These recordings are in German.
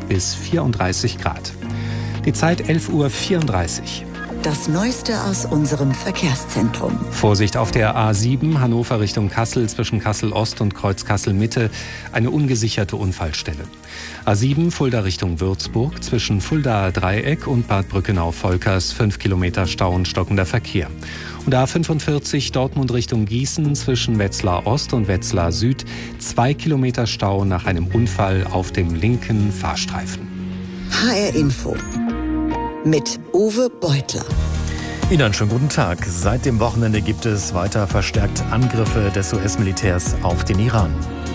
bis 34 Grad. Die Zeit 11:34 Uhr. Das Neueste aus unserem Verkehrszentrum. Vorsicht auf der A7 Hannover Richtung Kassel zwischen Kassel Ost und Kreuz Kassel Mitte. Eine ungesicherte Unfallstelle. A7 Fulda Richtung Würzburg zwischen Fuldaer Dreieck und Bad Brückenau-Volkers 5 Kilometer Stau und stockender Verkehr. Und A45 Dortmund Richtung Gießen zwischen Wetzlar Ost und Wetzlar Süd 2 Kilometer Stau nach einem Unfall auf dem linken Fahrstreifen. HR Info mit Uwe Beutler. Ihnen einen schönen guten Tag. Seit dem Wochenende gibt es weiter verstärkt Angriffe des US-Militärs auf den Iran.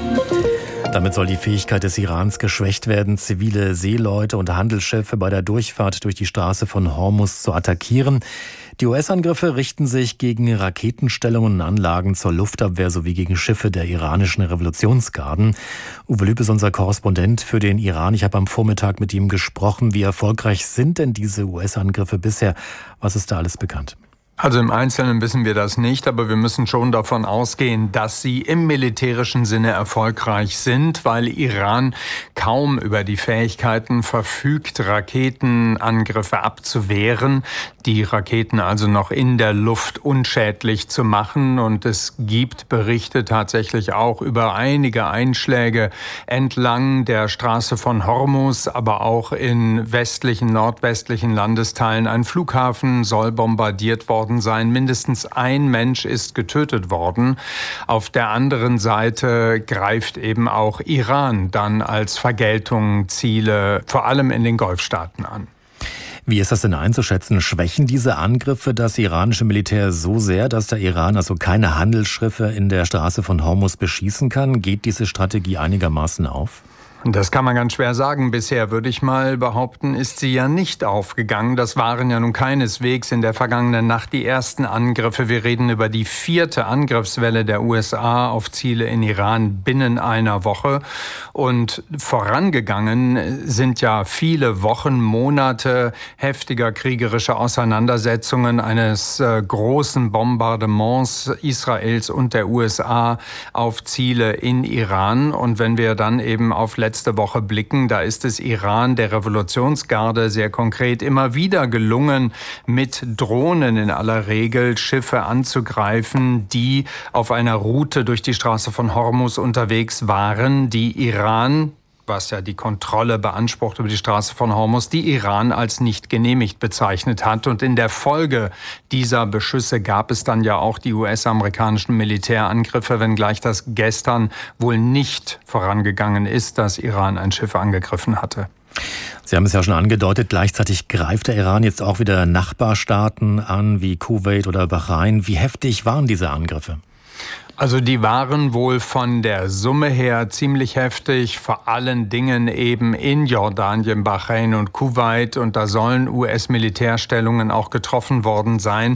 Damit soll die Fähigkeit des Irans geschwächt werden, zivile Seeleute und Handelsschiffe bei der Durchfahrt durch die Straße von Hormuz zu attackieren. Die US-Angriffe richten sich gegen Raketenstellungen und Anlagen zur Luftabwehr sowie gegen Schiffe der iranischen Revolutionsgarden. Uwe Lüb ist unser Korrespondent für den Iran. Ich habe am Vormittag mit ihm gesprochen. Wie erfolgreich sind denn diese US-Angriffe bisher? Was ist da alles bekannt? Also im Einzelnen wissen wir das nicht, aber wir müssen schon davon ausgehen, dass sie im militärischen Sinne erfolgreich sind, weil Iran kaum über die Fähigkeiten verfügt, Raketenangriffe abzuwehren, die Raketen also noch in der Luft unschädlich zu machen. Und es gibt Berichte tatsächlich auch über einige Einschläge entlang der Straße von Hormuz, aber auch in westlichen, nordwestlichen Landesteilen. Ein Flughafen soll bombardiert worden sein. Mindestens ein Mensch ist getötet worden. Auf der anderen Seite greift eben auch Iran dann als Vergeltung Ziele, vor allem in den Golfstaaten an. Wie ist das denn einzuschätzen? Schwächen diese Angriffe das iranische Militär so sehr, dass der Iran also keine Handelsschiffe in der Straße von Hormuz beschießen kann? Geht diese Strategie einigermaßen auf? Das kann man ganz schwer sagen. Bisher, würde ich mal behaupten, ist sie ja nicht aufgegangen. Das waren ja nun keineswegs in der vergangenen Nacht die ersten Angriffe. Wir reden über die 4. Angriffswelle der USA auf Ziele in Iran binnen einer Woche. Und vorangegangen sind ja viele Wochen, Monate heftiger kriegerischer Auseinandersetzungen, eines großen Bombardements Israels und der USA auf Ziele in Iran. Und wenn wir dann eben auf letzte Woche blicken, da ist es Iran, der Revolutionsgarde, sehr konkret immer wieder gelungen, mit Drohnen in aller Regel Schiffe anzugreifen, die auf einer Route durch die Straße von Hormuz unterwegs waren, die Iran, was ja die Kontrolle beansprucht über die Straße von Hormuz, die Iran als nicht genehmigt bezeichnet hat. Und in der Folge dieser Beschüsse gab es dann ja auch die US-amerikanischen Militärangriffe, wenngleich das gestern wohl nicht vorangegangen ist, dass Iran ein Schiff angegriffen hatte. Sie haben es ja schon angedeutet, gleichzeitig greift der Iran jetzt auch wieder Nachbarstaaten an, wie Kuwait oder Bahrain. Wie heftig waren diese Angriffe? Also die waren wohl von der Summe her ziemlich heftig, vor allen Dingen eben in Jordanien, Bahrain und Kuwait. Und da sollen US-Militärstellungen auch getroffen worden sein.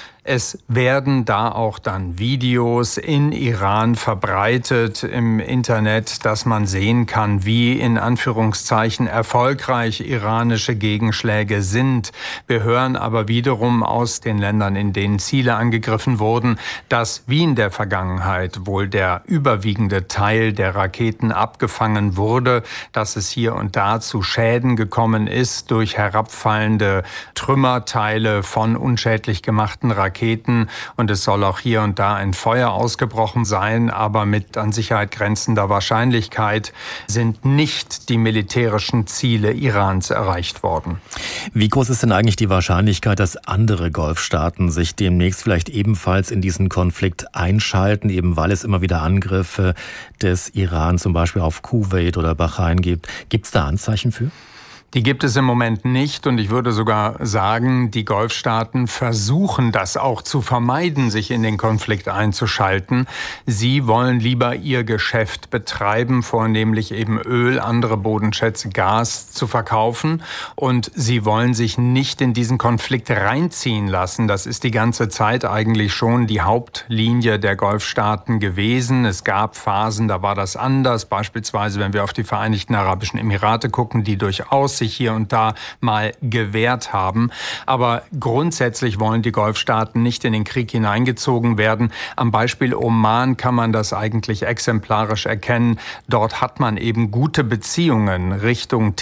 Es werden da auch dann Videos in Iran verbreitet im Internet, dass man sehen kann, wie in Anführungszeichen erfolgreich iranische Gegenschläge sind. Wir hören aber wiederum aus den Ländern, in denen Ziele angegriffen wurden, dass wie in der Vergangenheit wohl der überwiegende Teil der Raketen abgefangen wurde, dass es hier und da zu Schäden gekommen ist durch herabfallende Trümmerteile von unschädlich gemachten Raketen. Und es soll auch hier und da ein Feuer ausgebrochen sein, aber mit an Sicherheit grenzender Wahrscheinlichkeit sind nicht die militärischen Ziele Irans erreicht worden. Wie groß ist denn eigentlich die Wahrscheinlichkeit, dass andere Golfstaaten sich demnächst vielleicht ebenfalls in diesen Konflikt einschalten, eben weil es immer wieder Angriffe des Iran zum Beispiel auf Kuwait oder Bahrain gibt? Gibt es da Anzeichen für? Die gibt es im Moment nicht und ich würde sogar sagen, die Golfstaaten versuchen das auch zu vermeiden, sich in den Konflikt einzuschalten. Sie wollen lieber ihr Geschäft betreiben, vornehmlich eben Öl, andere Bodenschätze, Gas zu verkaufen und sie wollen sich nicht in diesen Konflikt reinziehen lassen. Das ist die ganze Zeit eigentlich schon die Hauptlinie der Golfstaaten gewesen. Es gab Phasen, da war das anders, beispielsweise wenn wir auf die Vereinigten Arabischen Emirate gucken, die durchaus sich hier und da mal gewehrt haben. Aber grundsätzlich wollen die Golfstaaten nicht in den Krieg hineingezogen werden. Am Beispiel Oman kann man das eigentlich exemplarisch erkennen. Dort hat man eben gute Beziehungen Richtung